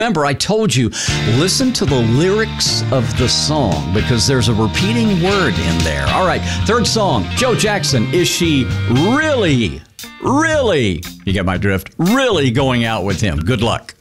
Remember, I told you, listen to the lyrics of the song because there's a repeating word in there. All right, third song, Joe Jackson. Is she really, you get my drift, really going out with him? Good luck.